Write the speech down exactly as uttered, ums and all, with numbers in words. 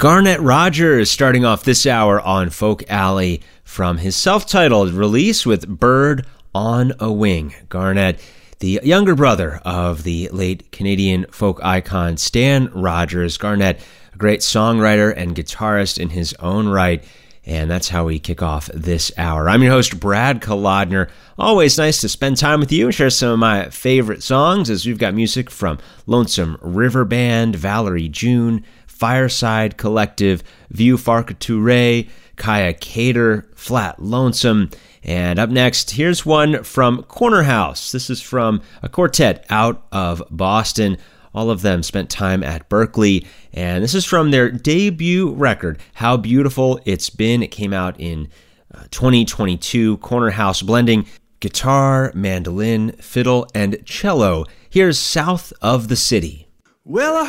Garnett Rogers starting off this hour on Folk Alley from his self-titled release with Bird on a Wing. Garnett, the younger brother of the late Canadian folk icon Stan Rogers. Garnett, a great songwriter and guitarist in his own right, and that's how we kick off this hour. I'm your host, Brad Kolodner. Always nice to spend time with you and share some of my favorite songs, as we've got music from Lonesome River Band, Valerie June, Fireside Collective, Vieux Farka Touré, Kaya Cater, Flat Lonesome. And up next, here's one from Corner House. This is from a quartet out of Boston. All of them spent time at Berklee. And this is from their debut record, How Beautiful It's Been. It came out in uh, twenty twenty-two. Corner House blending guitar, mandolin, fiddle, and cello. Here's South of the City. Well, I